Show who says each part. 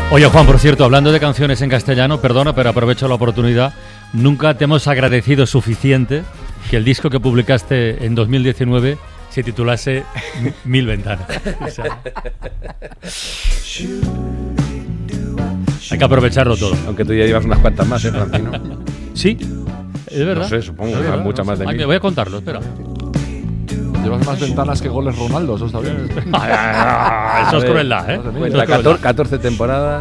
Speaker 1: Oye, Juan, por cierto, hablando de canciones en castellano, perdona, pero aprovecho la oportunidad. Nunca te hemos agradecido suficiente que el disco que publicaste en 2019 se titulase Mil Ventanas. O sea, hay que aprovecharlo todo.
Speaker 2: Aunque tú ya llevas unas cuantas más, Francino.
Speaker 1: Sí, es verdad.
Speaker 2: No sé, supongo
Speaker 1: Es
Speaker 2: que
Speaker 1: verdad,
Speaker 2: muchas
Speaker 1: no
Speaker 2: más
Speaker 1: sé.
Speaker 2: de
Speaker 1: Ay,
Speaker 2: mí.
Speaker 1: me voy a contarlo, espera.
Speaker 3: Llevas más ventanas que goles Ronaldo, eso está bien.
Speaker 1: Eso es crueldad, ¿eh?
Speaker 2: Cuenta 14 temporadas.